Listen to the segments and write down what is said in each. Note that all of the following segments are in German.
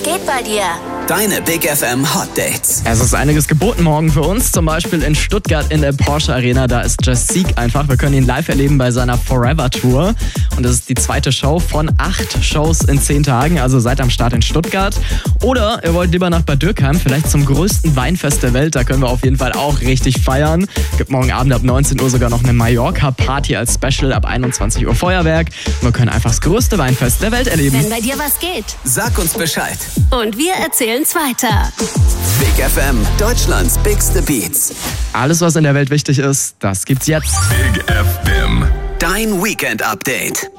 Was geht bei dir? Deine Big FM Hot Dates. Es ist einiges geboten morgen für uns, zum Beispiel in Stuttgart in der Porsche Arena. Da ist Just Seek einfach. Wir können ihn live erleben bei seiner Forever Tour. Und das ist die zweite Show von 8 Shows in 10 Tagen. Also seid am Start in Stuttgart. Oder ihr wollt lieber nach Bad Dürkheim, vielleicht zum größten Weinfest der Welt. Da können wir auf jeden Fall auch richtig feiern. Gibt morgen Abend ab 19 Uhr sogar noch eine Mallorca-Party als Special. Ab 21 Uhr Feuerwerk. Und wir können einfach das größte Weinfest der Welt erleben. Wenn bei dir was geht. Sag uns Bescheid. Und wir erzählen's weiter. Big FM, Deutschlands bigste Beats. Alles, was in der Welt wichtig ist, das gibt's jetzt. Big FM. Dein Weekend-Update.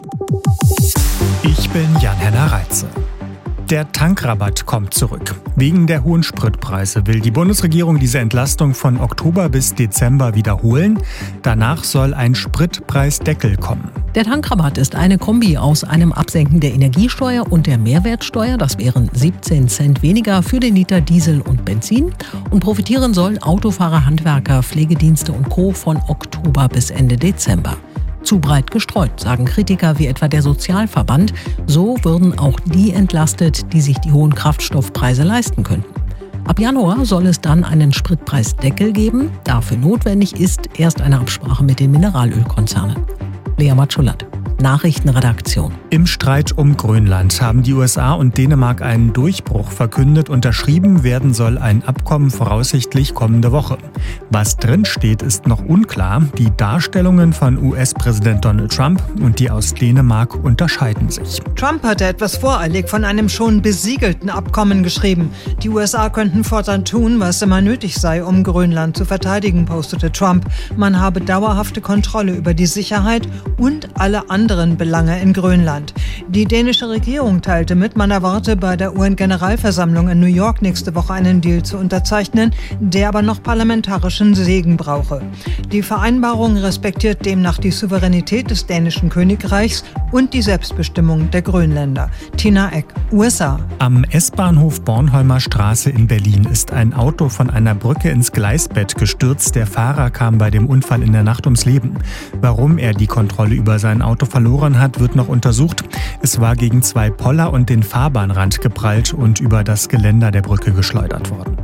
Ich bin Jan-Henner Reitze. Der Tankrabatt kommt zurück. Wegen der hohen Spritpreise will die Bundesregierung diese Entlastung von Oktober bis Dezember wiederholen. Danach soll ein Spritpreisdeckel kommen. Der Tankrabatt ist eine Kombi aus einem Absenken der Energiesteuer und der Mehrwertsteuer. Das wären 17 Cent weniger für den Liter Diesel und Benzin. Und profitieren sollen Autofahrer, Handwerker, Pflegedienste und Co. von Oktober bis Ende Dezember. Zu breit gestreut, sagen Kritiker wie etwa der Sozialverband. So würden auch die entlastet, die sich die hohen Kraftstoffpreise leisten könnten. Ab Januar soll es dann einen Spritpreisdeckel geben. Dafür notwendig ist erst eine Absprache mit den Mineralölkonzernen. Lea Matschulat, Nachrichtenredaktion. Im Streit um Grönland haben die USA und Dänemark einen Durchbruch verkündet. Unterschrieben werden soll ein Abkommen voraussichtlich kommende Woche. Was drinsteht, ist noch unklar. Die Darstellungen von US-Präsident Donald Trump und die aus Dänemark unterscheiden sich. Trump hatte etwas voreilig von einem schon besiegelten Abkommen geschrieben. Die USA könnten fortan tun, was immer nötig sei, um Grönland zu verteidigen, postete Trump. Man habe dauerhafte Kontrolle über die Sicherheit und alle anderen Belange in Grönland. Die dänische Regierung teilte mit, man erwarte bei der UN-Generalversammlung in New York nächste Woche einen Deal zu unterzeichnen, der aber noch parlamentarischen Segen brauche. Die Vereinbarung respektiert demnach die Souveränität des dänischen Königreichs und die Selbstbestimmung der Grönländer. Tina Eck, USA. Am S-Bahnhof Bornholmer Straße in Berlin ist ein Auto von einer Brücke ins Gleisbett gestürzt. Der Fahrer kam bei dem Unfall in der Nacht ums Leben. Warum er die Kontrolle über sein Auto verloren hat, wird noch untersucht. Es war gegen 2 Poller und den Fahrbahnrand geprallt und über das Geländer der Brücke geschleudert worden.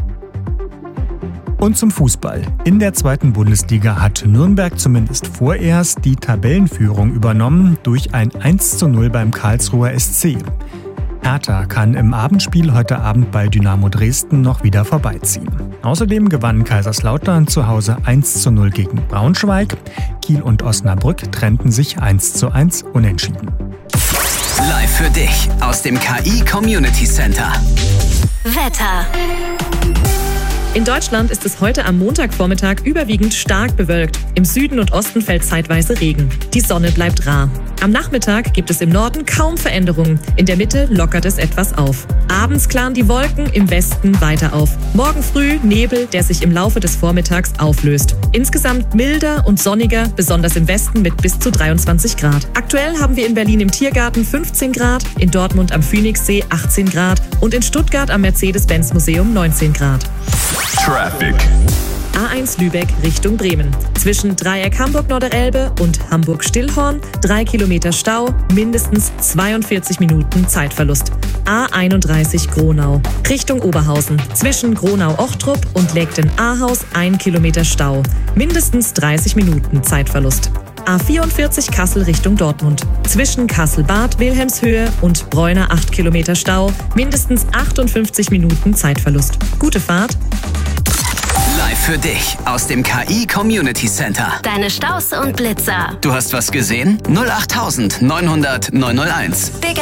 Und zum Fußball. In der 2. Bundesliga hat Nürnberg zumindest vorerst die Tabellenführung übernommen durch ein 1:0 beim Karlsruher SC. Hertha kann im Abendspiel heute Abend bei Dynamo Dresden noch wieder vorbeiziehen. Außerdem gewann Kaiserslautern zu Hause 1:0 gegen Braunschweig. Kiel und Osnabrück trennten sich 1:1 unentschieden. Live für dich aus dem KI Community Center. Wetter. In Deutschland ist es heute am Montagvormittag überwiegend stark bewölkt. Im Süden und Osten fällt zeitweise Regen. Die Sonne bleibt rar. Am Nachmittag gibt es im Norden kaum Veränderungen. In der Mitte lockert es etwas auf. Abends klaren die Wolken im Westen weiter auf. Morgen früh Nebel, der sich im Laufe des Vormittags auflöst. Insgesamt milder und sonniger, besonders im Westen mit bis zu 23 Grad. Aktuell haben wir in Berlin im Tiergarten 15 Grad, in Dortmund am Phoenixsee 18 Grad und in Stuttgart am Mercedes-Benz-Museum 19 Grad. Traffic. A1 Lübeck Richtung Bremen. Zwischen Dreieck Hamburg-Norderelbe und Hamburg-Stillhorn 3 Kilometer Stau, mindestens 42 Minuten Zeitverlust. A31 Gronau Richtung Oberhausen. Zwischen Gronau-Ochtrup und Legden-Ahaus 1 Kilometer Stau, mindestens 30 Minuten Zeitverlust. A44 Kassel Richtung Dortmund. Zwischen Kassel-Bad, Wilhelmshöhe und Bräuner 8 Kilometer Stau, mindestens 58 Minuten Zeitverlust. Gute Fahrt. Live für dich aus dem KI Community Center. Deine Staus und Blitzer. Du hast was gesehen? 08900 901. Big